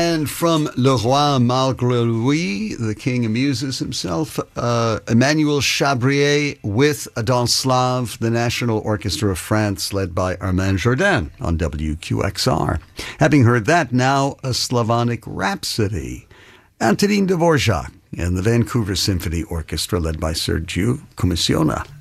And from Le Roi Malgré Lui, the king amuses himself, Emmanuel Chabrier with Dans Slave, the National Orchestra of France, led by Armand Jourdain on WQXR. Having heard that, now a Slavonic Rhapsody. Antonin Dvorak and the Vancouver Symphony Orchestra, led by Sergiu Comissiona.